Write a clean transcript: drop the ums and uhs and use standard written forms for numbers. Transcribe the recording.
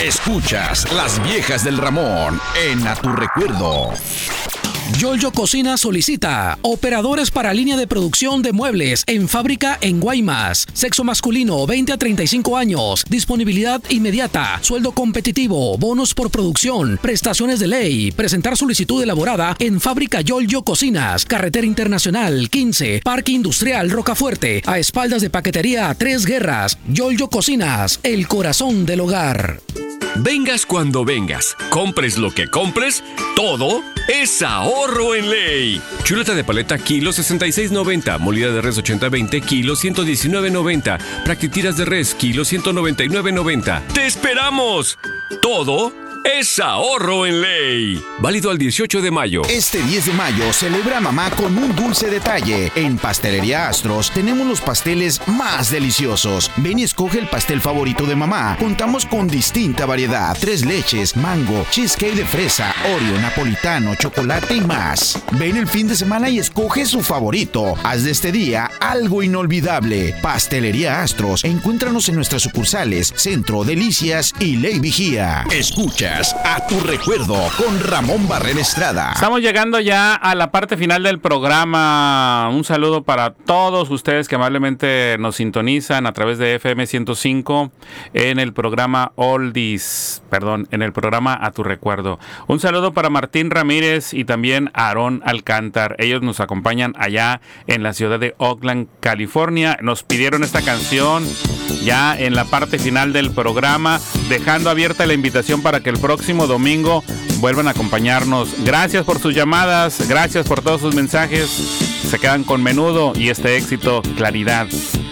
Escuchas Las Viejas del Ramón en A Tu Recuerdo. Yolyo Cocina solicita operadores para línea de producción de muebles en fábrica en Guaymas. Sexo masculino 20 a 35 años. Disponibilidad inmediata. Sueldo competitivo. Bonos por producción. Prestaciones de ley. Presentar solicitud elaborada en fábrica Yolyo Cocinas. Carretera Internacional 15. Parque Industrial Rocafuerte. A espaldas de Paquetería Tres Guerras. Yolyo Cocinas. El corazón del hogar. Vengas cuando vengas, compres lo que compres, todo es ahorro en ley. Chuleta de paleta kilo 66.90, molida de res 80-20 kilo 119.90, practitiras de res kilo 199.90. ¡Te esperamos! Todo es ahorro en ley. Válido al 18 de mayo. Este 10 de mayo celebra a mamá con un dulce detalle. En Pastelería Astros tenemos los pasteles más deliciosos. Ven y escoge el pastel favorito de mamá. Contamos con distinta variedad. 3 leches, mango, cheesecake de fresa, Oreo, napolitano, chocolate y más. Ven el fin de semana y escoge su favorito. Haz de este día algo inolvidable. Pastelería Astros. Encuéntranos en nuestras sucursales Centro, Delicias y Ley Vigía. Escucha A Tu Recuerdo con Ramón Barrera Estrada. Estamos llegando ya a la parte final del programa. Un saludo para todos ustedes que amablemente nos sintonizan a través de FM 105 en el programa en el programa A Tu Recuerdo. Un saludo para Martín Ramírez y también Aarón Alcántar. Ellos nos acompañan allá en la ciudad de Oakland, California. Nos pidieron esta canción ya en la parte final del programa, dejando abierta la invitación para que el próximo domingo vuelvan a acompañarnos. Gracias por sus llamadas, gracias por todos sus mensajes. Se quedan con Menudo y este éxito, Claridad.